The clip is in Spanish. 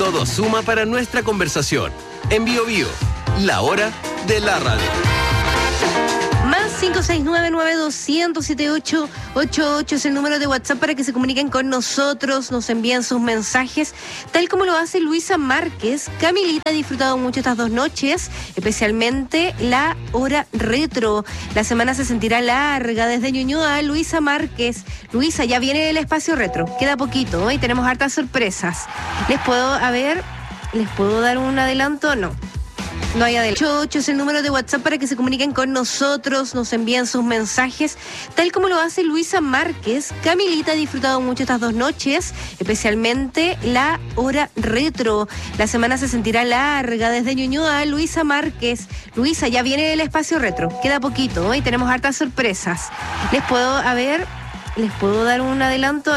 Todo suma para nuestra conversación. En Bio Bio, la hora de la radio. Más 569-9200-7888 es el número de WhatsApp para que se comuniquen con nosotros, nos envíen sus mensajes, tal como lo hace Luisa Márquez. Camilita ha disfrutado mucho estas 2 noches, especialmente la hora retro. La semana se sentirá larga desde Ñuñoa. Luisa Márquez. Luisa, ya viene el espacio retro, queda poquito, y tenemos hartas sorpresas. ¿Les puedo dar un adelanto? No hay adelanto. 88 es el número de WhatsApp para que se comuniquen con nosotros, nos envíen sus mensajes, tal como lo hace Luisa Márquez. Camilita ha disfrutado mucho estas 2 noches, especialmente la hora retro. La semana se sentirá larga desde Ñuñoa. Luisa Márquez. Luisa, ya viene el espacio retro, queda poquito, y tenemos hartas sorpresas. ¿Les puedo dar un adelanto?